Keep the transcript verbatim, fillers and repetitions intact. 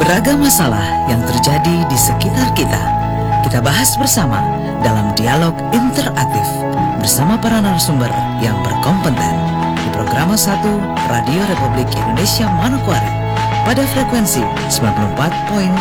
Beragam masalah yang terjadi di sekitar kita, kita bahas bersama dalam dialog interaktif bersama para narasumber yang berkompeten di Programa satu Radio Republik Indonesia Manokwari pada frekuensi sembilan puluh empat koma